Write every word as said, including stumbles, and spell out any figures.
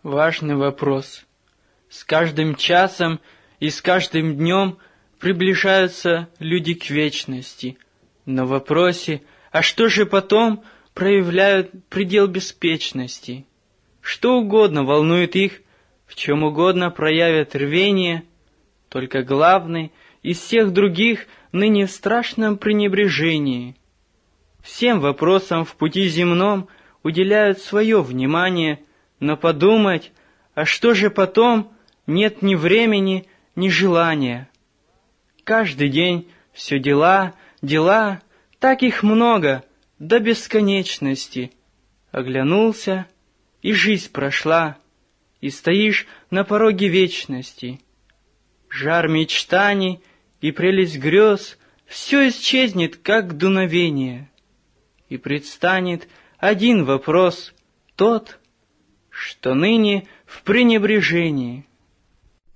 Важный вопрос. С каждым часом и с каждым днем приближаются люди к вечности. Но в вопросе «а что же потом?» проявляют предел беспечности. Что угодно волнует их, в чем угодно проявят рвение, только главный из всех других ныне в страшном пренебрежении. Всем вопросам в пути земном уделяют свое внимание, но подумать, а что же потом, нет ни времени, ни желания. Каждый день все дела, дела, так их много, до бесконечности. Оглянулся, и жизнь прошла, и стоишь на пороге вечности. Жар мечтаний и прелесть грез все исчезнет, как дуновение, и предстанет один вопрос, тот, что ныне в пренебрежении.